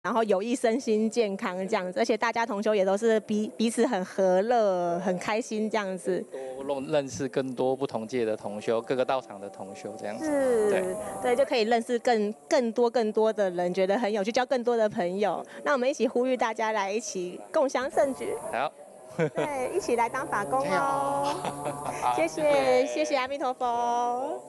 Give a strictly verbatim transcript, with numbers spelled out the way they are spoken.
然后有益身心健康这样子，而且大家同修也都是彼彼此很和乐、很开心这样子。 多认识更多不同界的同修，各个道场的同修这样子。 是， 对对，就可以认识更更多更多的人，觉得很有趣，交更多的朋友。那我们一起呼吁大家来一起共襄盛举。 好。 对，一起来当法工哦。 好谢谢，谢谢阿弥陀佛。